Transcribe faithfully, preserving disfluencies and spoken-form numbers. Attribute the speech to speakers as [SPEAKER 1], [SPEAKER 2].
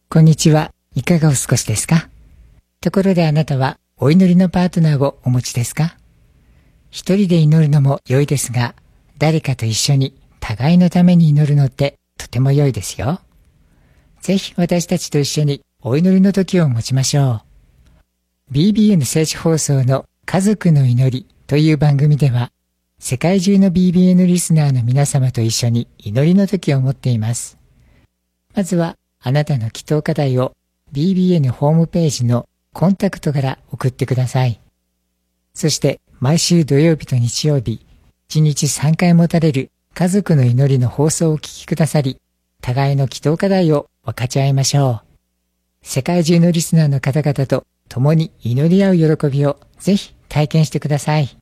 [SPEAKER 1] こんにちは。いかがお過ごしですか？ところであなたはお祈りのパートナーをお持ちですか？一人で祈るのも良いですが、誰かと一緒に互いのために祈るのってとても良いですよ。ぜひ私たちと一緒にお祈りの時を持ちましょう。ビービーエヌ 聖地放送の家族の祈りという番組では、世界中の ビービーエヌ リスナーの皆様と一緒に祈りの時を持っています。まずはあなたの祈祷課題を ビービーエヌ ホームページのコンタクトから送ってください。そして毎週土曜日と日曜日、いちにちさんかい持たれる家族の祈りの放送をお聞きくださり、互いの祈祷課題を分かち合いましょう。世界中のリスナーの方々と共に祈り合う喜びをぜひ体験してください。